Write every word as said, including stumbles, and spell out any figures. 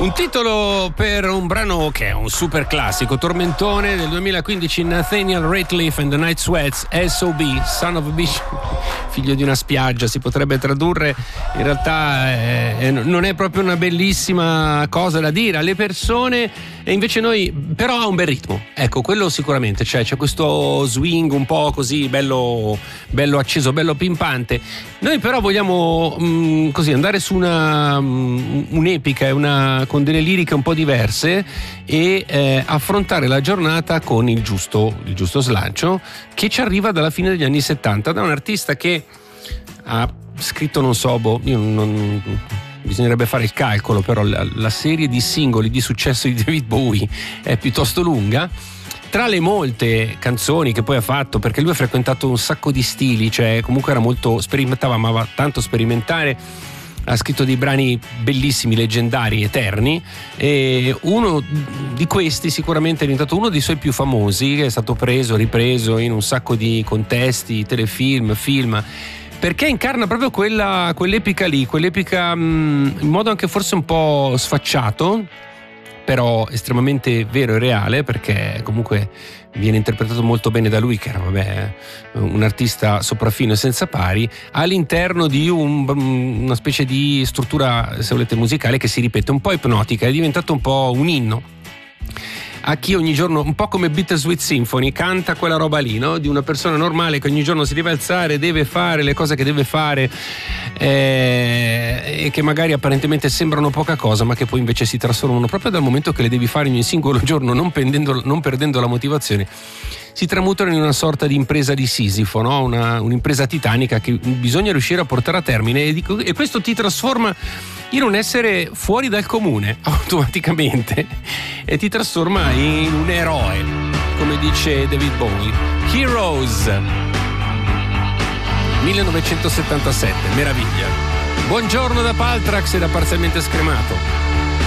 Un titolo per un brano che è un super classico, tormentone del duemilaquindici, Nathaniel Rateliff and the Night Sweats, S O B, Son of a Bitch, figlio di una spiaggia, si potrebbe tradurre. In realtà è, è, non è proprio una bellissima cosa da dire alle persone, e invece noi, però ha un bel ritmo, ecco, quello sicuramente, cioè c'è questo swing un po' così bello, bello acceso, bello pimpante. Noi però vogliamo mh, così andare su una mh, un'epica e una con delle liriche un po' diverse e eh, affrontare la giornata con il giusto, il giusto slancio, che ci arriva dalla fine degli anni settanta da un artista che ha scritto, non so, boh, io non, bisognerebbe fare il calcolo, però la, la serie di singoli di successo di David Bowie è piuttosto lunga. Tra le molte canzoni che poi ha fatto, perché lui ha frequentato un sacco di stili, cioè comunque era molto, sperimentava, amava tanto sperimentare, ha scritto dei brani bellissimi, leggendari, eterni, e uno di questi sicuramente è diventato uno dei suoi più famosi, che è stato preso, ripreso in un sacco di contesti, telefilm, film, perché incarna proprio quella, quell'epica lì, quell'epica mh, in modo anche forse un po' sfacciato, però estremamente vero e reale, perché comunque viene interpretato molto bene da lui, che era vabbè, un artista sopraffino e senza pari, all'interno di un, una specie di struttura, se volete, musicale che si ripete, un po' ipnotica, è diventato un po' un inno a chi ogni giorno, un po' come Bittersweet Symphony, canta quella roba lì, no? Di una persona normale che ogni giorno si deve alzare, deve fare le cose che deve fare, eh, e che magari apparentemente sembrano poca cosa, ma che poi invece si trasformano, proprio dal momento che le devi fare ogni singolo giorno, non perdendo, non perdendo la motivazione, si tramutano in una sorta di impresa di Sisifo, no? Una, un'impresa titanica che bisogna riuscire a portare a termine, e, dico, e questo ti trasforma in un essere fuori dal comune automaticamente e ti trasforma in un eroe, come dice David Bowie. Heroes millenovecentosettantasette, meraviglia. Buongiorno da Paltrax e da Parzialmente Scremato.